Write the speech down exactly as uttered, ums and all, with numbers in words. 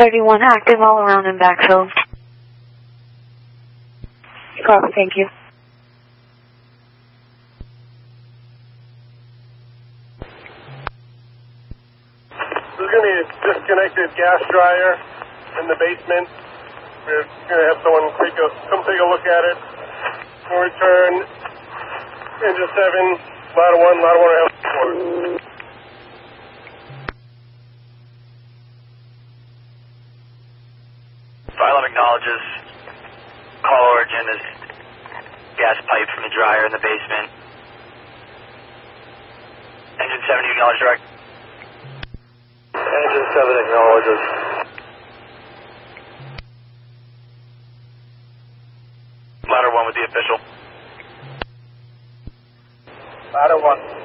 thirty-one active all around and backfill. Copy, thank you. There's going to be a disconnected gas dryer in the basement. We're going to have someone take a, come take a look at it. We'll return. Engine seven, ladder one, ladder one, help four. Phylum acknowledges. Call origin is gas pipe from the dryer in the basement. Engine seven, you acknowledge direct? Engine seven acknowledges. Ladder one with the official. Ladder one.